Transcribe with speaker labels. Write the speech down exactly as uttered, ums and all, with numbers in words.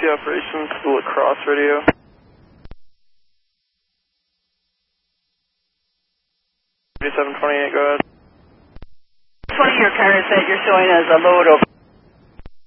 Speaker 1: T operations to the lacrosse radio. thirty-seven twenty-eight, go ahead.
Speaker 2: twenty, your car is set, you're showing as a load over.